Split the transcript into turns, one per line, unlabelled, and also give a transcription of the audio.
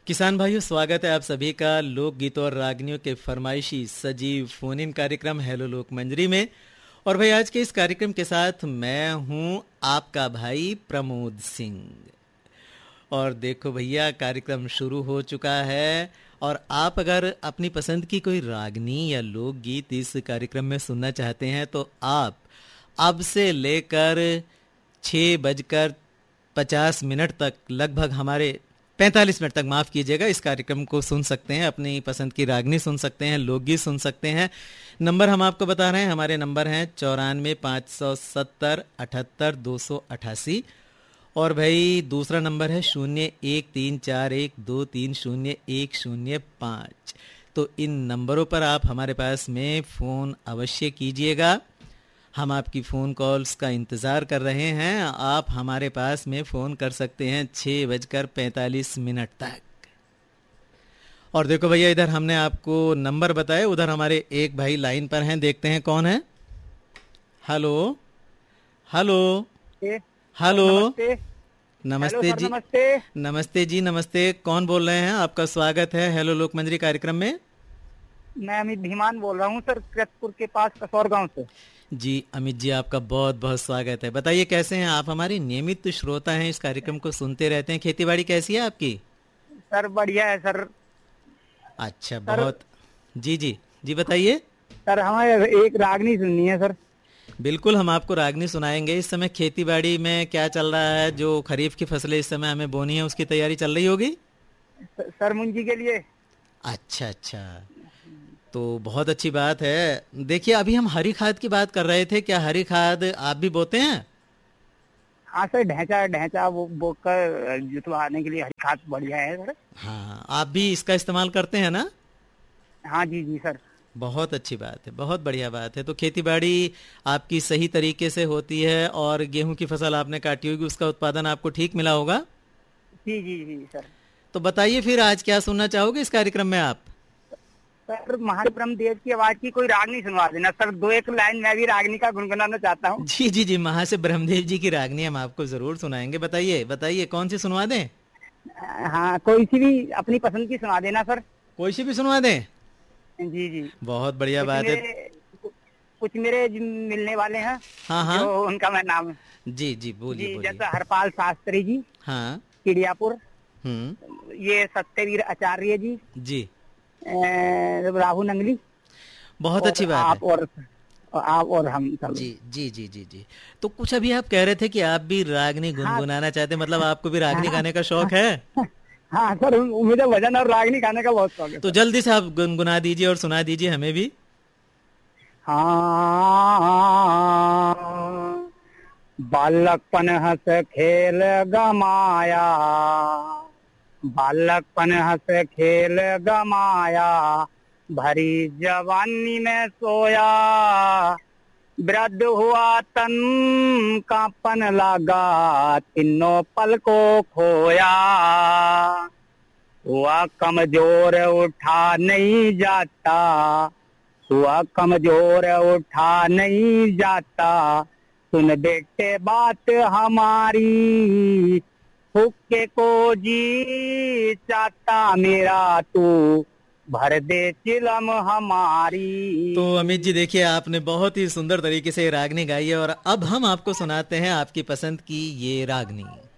किसान भाइयों, स्वागत है आप सभी का लोकगीतों और रागनियों के फरमाइशी सजीव फोन इन कार्यक्रम हेलो लोक मंजरी में। और भाई आज के इस कार्यक्रम के साथ मैं हूं आपका भाई प्रमोद सिंह। और देखो भैया, कार्यक्रम शुरू हो चुका है और आप अगर अपनी पसंद की कोई रागनी या लोकगीत इस कार्यक्रम में सुनना चाहते हैं तो आप अब से लेकर 6:50 तक, लगभग हमारे 45 मिनट तक, माफ कीजिएगा, इस कार्यक्रम को सुन सकते हैं। अपनी पसंद की रागनी सुन सकते हैं, लोकगीत सुन सकते हैं। नंबर हम आपको बता रहे हैं, हमारे नंबर हैं 94 570 78 288। और भाई दूसरा नंबर है 013412300105। तो इन नंबरों पर आप हमारे पास में फ़ोन अवश्य कीजिएगा। हम आपकी फ़ोन कॉल्स का इंतज़ार कर रहे हैं। आप हमारे पास में फ़ोन कर सकते हैं 6:45 तक। और देखो भैया, इधर हमने आपको नंबर बताए, उधर हमारे एक भाई लाइन पर हैं। देखते हैं कौन है। Hello hello hello. नमस्ते जी। नमस्ते जी, नमस्ते। कौन बोल रहे हैं? आपका स्वागत है हेलो लोक मंजरी कार्यक्रम में।
मैं अमित धीमान बोल रहा हूँ सर, कृतपुर के पास कसौर गांव से।
जी अमित जी, आपका बहुत बहुत स्वागत है। बताइए कैसे हैं आप? हमारे नियमित श्रोता हैं, इस कार्यक्रम को सुनते रहते हैं। खेतीबाड़ी कैसी है आपकी?
सर बढ़िया है सर।
अच्छा, बहुत। जी जी जी, बताइए
सर। हमें एक रागनी सुननी है सर।
बिल्कुल, हम आपको रागनी सुनाएंगे। इस समय खेतीबाड़ी में क्या चल रहा है? जो खरीफ की फसलें इस समय हमें बोनी है, उसकी तैयारी चल रही होगी
सर, मुंजी के लिए।
अच्छा अच्छा, तो बहुत अच्छी बात है। देखिए, अभी हम हरी खाद की बात कर रहे थे। क्या हरी खाद आप भी बोते हैं?
हाँ सर, ढैंचा वो बोकर जुतवाने के लिए हरी खाद बढ़िया है सर।
हाँ, आप भी इसका इस्तेमाल करते हैं ना?
हाँ जी जी सर।
बहुत अच्छी बात है, बहुत बढ़िया बात है। तो खेतीबाड़ी आपकी सही तरीके से होती है और गेहूं की फसल आपने काटी होगी, उसका उत्पादन आपको ठीक मिला होगा।
जी जी जी सर।
तो बताइए फिर आज क्या सुनना चाहोगे इस कार्यक्रम में आप?
सर, महान ब्रह्मदेव की आवाज की कोई रागनी सुनवा देना सर। दो एक लाइन मैं भी रागनी का गुनगुनाना चाहता हूँ।
जी जी जी, महा से ब्रह्मदेव जी की रागनी हम आपको जरूर सुनाएंगे। बताइए बताइए, कौन सी सुनवा दें?
हाँ, कोई सी भी अपनी पसंद की सुना देना सर।
कोई सी भी सुनवा दें?
जी जी।
बहुत बढ़िया बात है।
कुछ मेरे मिलने वाले हैं।
हाँ हाँ,
जो उनका मैं नाम।
जी जी, बोलिए
जी,
बोलिए।
जैसा हरपाल शास्त्री जी।
हाँ।
चिड़ियापुर।
हम्म।
ये सत्यवीर आचार्य जी।
जी।
राहुल नंगली।
बहुत अच्छी बात है।
आप और हम सब।
जी जी जी जी जी। तो कुछ अभी आप कह रहे थे कि आप भी रागनी गुनगुनाना चाहते हैं, मतलब आपको भी रागनी गाने का शौक है?
हाँ सर, मुझे भजन और रागनी गाने का बहुत शौक है।
तो जल्दी से आप गुनगुना दीजिए और सुना दीजिए हमें भी।
हाँ, बालकपन हंस खेल गमाया, बालकपन हंस खेल गमाया, भरी जवानी में सोया, वृद्ध हुआ तन कांपन लगा, तीनों पल को खोया, हुआ कमजोर उठा नहीं जाता, हुआ कमजोर उठा नहीं जाता, सुन बेटे बात हमारी, हुक्के को जी चाहता मेरा, तू भर दे चिलम हमारी।
तो अमित जी, देखिए आपने बहुत ही सुंदर तरीके से रागनी गाई है और अब हम आपको सुनाते हैं आपकी पसंद की ये रागनी।